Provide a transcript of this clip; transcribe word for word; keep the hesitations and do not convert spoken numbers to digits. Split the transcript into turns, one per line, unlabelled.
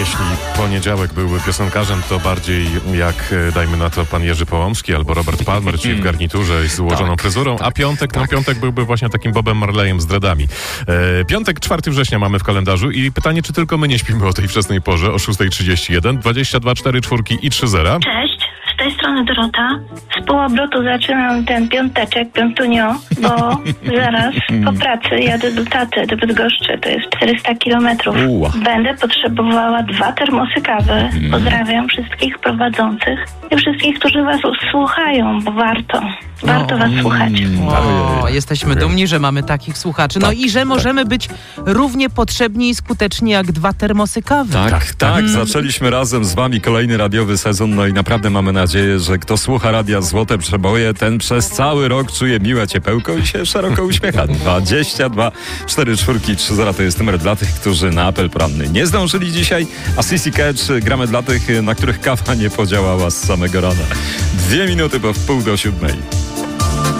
jeśli poniedziałek byłby piosenkarzem, to bardziej jak, dajmy na to, pan Jerzy Połomski albo Robert Palmer, czyli w garniturze z ułożoną tak, fryzurą, a piątek, tak. no piątek byłby właśnie takim Bobem Marleyem z dreadami. E, piątek, czwartego września mamy w kalendarzu i pytanie, czy tylko my nie śpimy o tej wczesnej porze, o szósta trzydzieści jeden, dwadzieścia dwa cztery cztery i trzy zera.
Cześć, z tej strony Dorota. Z pół obrotu zaczynam ten piąteczek, piątunio, bo zaraz po pracy jadę do taty, do Bydgoszczy, to jest czterysta kilometrów. Będę potrzebowała dwa termosy kawy. Pozdrawiam wszystkich prowadzących i wszystkich, którzy was słuchają, bo warto. Warto was słuchać.
O, jesteśmy dumni, że mamy takich słuchaczy. No tak, i że możemy tak. być równie potrzebni i skuteczni jak dwa termosy kawy.
Tak, tak. tak. Mm. Zaczęliśmy razem z wami kolejny radiowy sezon, no i naprawdę mamy nadzieję, że kto słucha Radia Złote Przeboje, ten przez cały rok czuje miłe ciepełko i się szeroko uśmiecha. dwadzieścia dwa cztery cztery trzy zera to jest numer dla tych, którzy na apel poranny nie zdążyli dzisiaj, a C C Catch gramy dla tych, na których kawa nie podziałała z samego rana. Dwie minuty po wpół do siódmej.